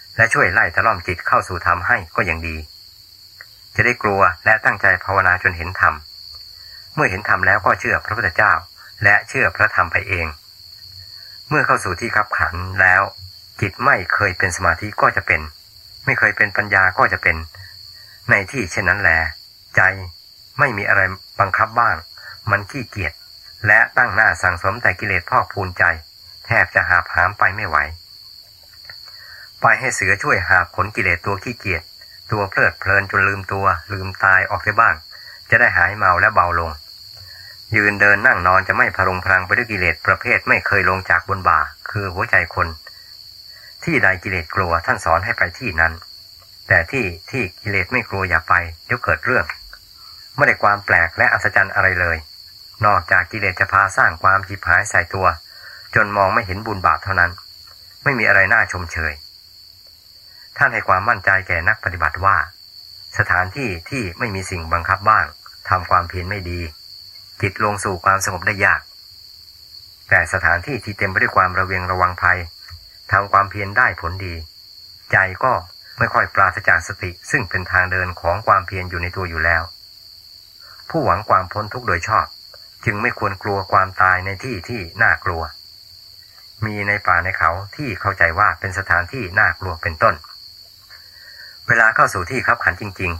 และช่วยไล่ตะล่อมจิตเข้าสู่ธรรมให้ก็ยังดีจะได้กลัวและตั้งใจภาวนาจนเห็นธรรมเมื่อเห็นธรรมแล้วก็เชื่อพระพุทธเจ้าและเชื่อพระธรรมไปเองเมื่อเข้าสู่ที่คับขันแล้วจิตไม่เคยเป็นสมาธิก็จะเป็นไม่เคยเป็นปัญญาก็จะเป็นในที่เช่นนั้นแลใจไม่มีอะไรบังคับบ้างมันขี้เกียจและตั้งหน้าสั่งสมแต่กิเลสพอกพูนใจแทบจะหาบหามไปไม่ไหวปล่อยให้เสือช่วยหาบขนกิเลสตัวขี้เกียจตัวเพลิดเพลินจนลืมตัวลืมตายออกเสียบ้างจะได้หายเมาและเบาลงยืนเดินนั่งนอนจะไม่พรุงพรังไปด้วยกิเลสประเภทไม่เคยลงจากบนบ่าคือหัวใจคนที่ใดกิเลสกลัวท่านสอนให้ไปที่นั้นแต่ที่กิเลสไม่กลัวอย่าไปเดี๋ยวเกิดเรื่องไม่ได้ความแปลกและอัศจรรย์อะไรเลยนอกจากกิเลสจะพาสร้างความฉิบหายใส่ตัวจนมองไม่เห็นบุญบาปเท่านั้นไม่มีอะไรน่าชมเชยท่านให้ความมั่นใจแก่นักปฏิบัติว่าสถานที่ที่ไม่มีสิ่งบังคับบ้างทำความเพียรไม่ดีจิตลงสู่ความสงบได้ยากแต่สถานที่ที่เต็มไปด้วยความระเวงระวังภัยทำความเพียรได้ผลดีใจก็ไม่ค่อยปราศจากสติซึ่งเป็นทางเดินของความเพียรอยู่ในตัวอยู่แล้วผู้หวังความพ้นทุกข์โดยชอบจึงไม่ควรกลัวความตายในที่ที่น่ากลัวมีในป่าในเขาที่เข้าใจว่าเป็นสถานที่น่ากลัวเป็นต้นเวลาเข้าสู่ที่คับขันจริงๆ